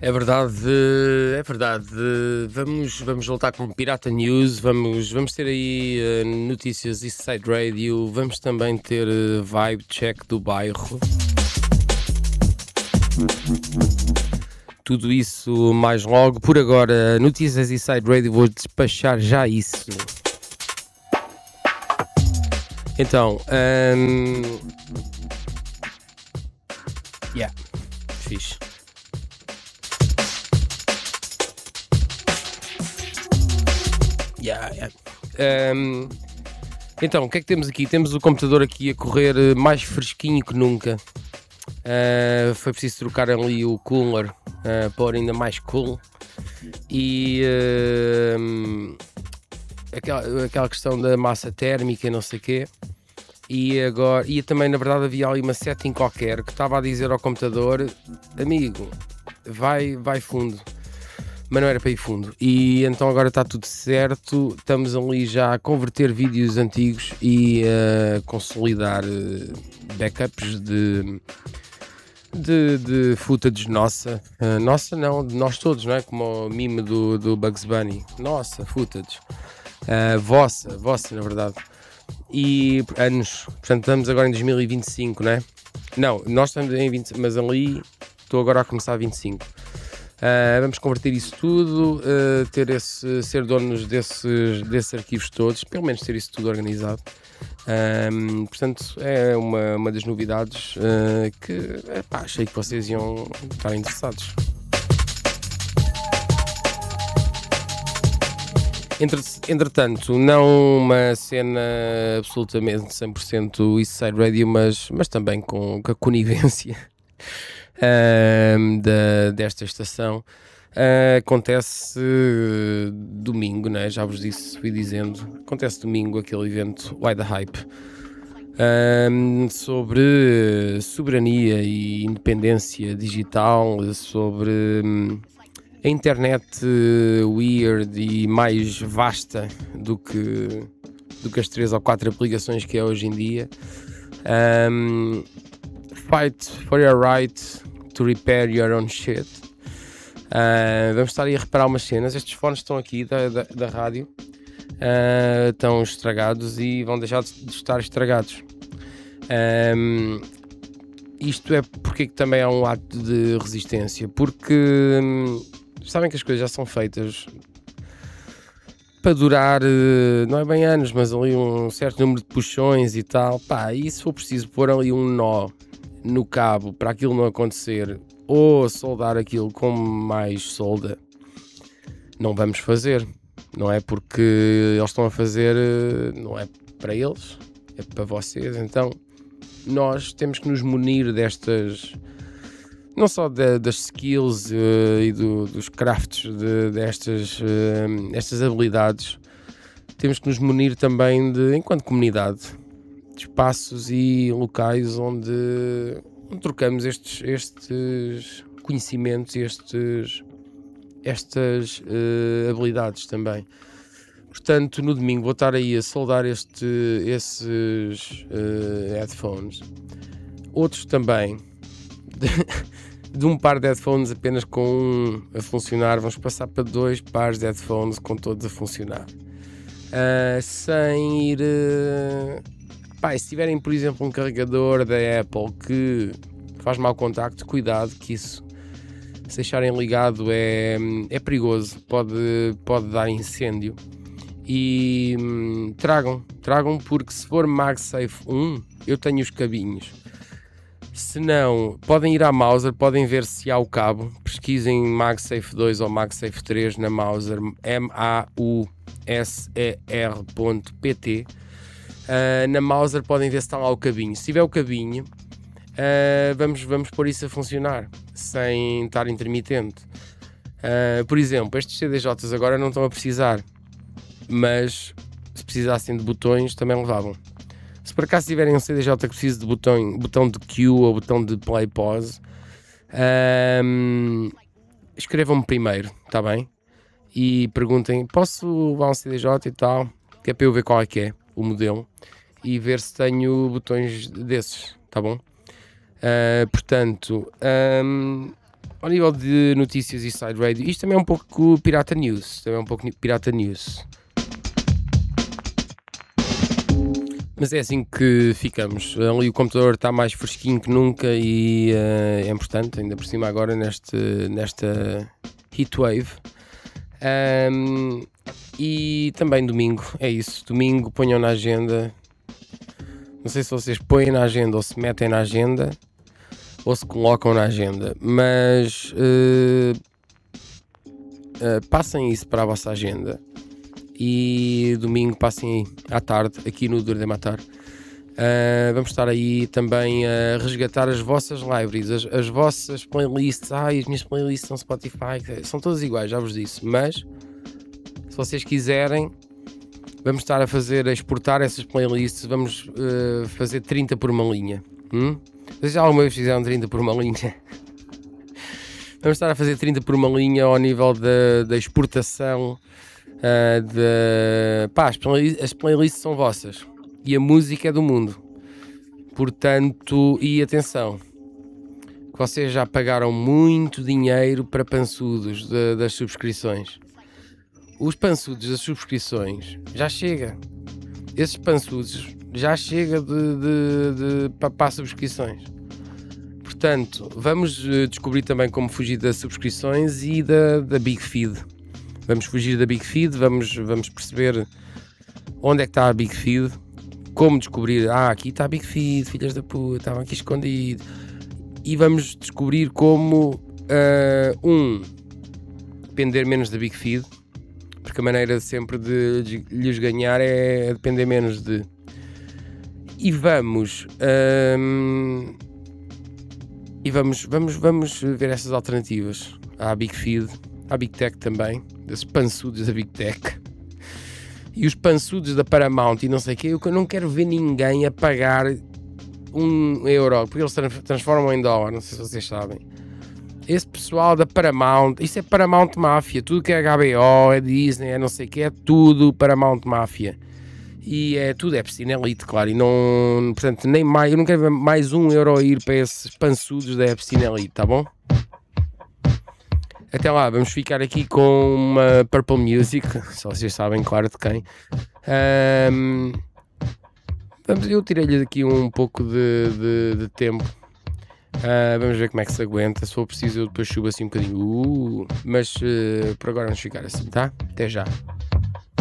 É verdade, é verdade. Vamos voltar com Pirata News, vamos ter aí notícias Eastside Radio, vamos também ter vibe check do bairro. Tudo isso mais logo. Por agora, notícias Eastside Radio, vou despachar já isso. Então, fixe. Então, o que é que temos aqui? Temos o computador aqui a correr mais fresquinho que nunca. Foi preciso trocar ali o cooler, pôr ainda mais cool. E aquela questão da massa térmica e não sei o quê. E também, na verdade, havia ali uma setting qualquer que estava a dizer ao computador: amigo, vai fundo. Mas não era para ir fundo. E então agora está tudo certo. Estamos ali já a converter vídeos antigos e a consolidar backups de footage nossa. Nossa não, de nós todos, não é? Como o meme do Bugs Bunny. Nossa, footage. Vossa, na verdade. E anos. Portanto, estamos agora em 2025, não é? Não, nós estamos em 20, mas ali estou agora a começar a 25. Vamos converter isso tudo, ser donos desses arquivos todos, pelo menos ter isso tudo organizado. Portanto, é uma das novidades que achei que vocês iam estar interessados. Entretanto, não uma cena absolutamente 100% Eastside Radio, mas também com a conivência desta estação. Acontece domingo, né? Já vos disse, fui dizendo, acontece domingo aquele evento Why the Hype, sobre soberania e independência digital, sobre a internet weird e mais vasta do que as 3 ou 4 aplicações que é hoje em dia. Fight for your right to repair your own shit. Vamos estar aí a reparar umas cenas. Estes fones estão aqui da rádio, estão estragados e vão deixar de estar estragados. Isto é porque também é um ato de resistência, porque sabem que as coisas já são feitas para durar, não é bem anos, mas ali um certo número de puxões e tal. E se for preciso pôr ali um nó no cabo para aquilo não acontecer, ou soldar aquilo com mais solda, não vamos fazer. Não é porque eles estão a fazer, não é para eles, é para vocês. Então nós temos que nos munir destas, não só das skills e dos crafts destas habilidades, temos que nos munir também enquanto comunidade, de espaços e locais onde trocamos estes conhecimentos e estas habilidades também. Portanto, no domingo vou estar aí a soldar esses headphones. Outros também, de um par de headphones apenas com um a funcionar, vamos passar para 2 pares de headphones com todos a funcionar. Sem ir... se tiverem, por exemplo, um carregador da Apple que faz mau contacto, cuidado, que isso, se deixarem ligado, é perigoso, pode dar incêndio. E tragam, porque se for MagSafe 1, eu tenho os cabinhos. Se não, podem ir à Mouser, podem ver se há o cabo, pesquisem MagSafe 2 ou MagSafe 3 na Mouser, mauser.pt. Na Mouser podem ver se está lá o cabinho. Se tiver o cabinho, vamos pôr isso a funcionar sem estar intermitente. Por exemplo, estes CDJs agora não estão a precisar, mas se precisassem de botões também levavam. Se por acaso tiverem um CDJ que precise de botão de Q ou botão de play pause, escrevam-me primeiro, está bem? E perguntem, posso levar um CDJ e tal, que é para eu ver qual é que é o modelo e ver se tenho botões desses, tá bom? Portanto, ao nível de notícias e side radio, isto também é um pouco pirata news. Mas é assim que ficamos. Ali o computador está mais fresquinho que nunca e é importante, ainda por cima agora nesta heatwave. E também domingo, é isso. Domingo ponham na agenda. Não sei se vocês põem na agenda ou se metem na agenda ou se colocam na agenda, mas passem isso para a vossa agenda e domingo passem à tarde aqui no Duro de Matar. Vamos estar aí também a resgatar as vossas libraries, as vossas playlists. As minhas playlists são Spotify, são todas iguais, já vos disse, mas se vocês quiserem vamos estar a exportar essas playlists. Vamos fazer 30 por uma linha. Vocês já alguma vez fizeram 30 por uma linha? Vamos estar a fazer 30 por uma linha ao nível da exportação. As playlists são vossas e a música é do mundo. Portanto, e atenção, que vocês já pagaram muito dinheiro para pançudos das subscrições. Os pançudos das subscrições já chega. Esses pançudos já chega para subscrições. Portanto, vamos descobrir também como fugir das subscrições e da Big Feed. Vamos fugir da Big Feed, vamos perceber onde é que está a Big Feed, como descobrir, aqui está a Big Feed, filhas da puta, estavam aqui escondido. E vamos descobrir como, depender menos da Big Feed, porque a maneira sempre de lhes ganhar é depender menos de... E vamos ver essas alternativas à Big Feed, à Big Tech também, desses pançudos da Big Tech e os pançudos da Paramount e não sei o que. Eu não quero ver ninguém a pagar €1, porque eles transformam em dólar, não sei se vocês sabem. Esse pessoal da Paramount, isso é Paramount Máfia, tudo que é HBO, é Disney, é não sei o que, é tudo Paramount Máfia. E é tudo, é Piscina Elite, claro, e não, portanto, nem mais, eu não quero ver mais €1 ir para esses pançudos da Piscina Elite, tá bom? Até lá, vamos ficar aqui com uma Purple Music, se vocês sabem, claro, de quem. Eu tirei-lhe aqui um pouco de tempo. Vamos ver como é que se aguenta. Se for preciso, eu depois subo assim um bocadinho. Mas por agora vamos ficar assim, tá? Até já.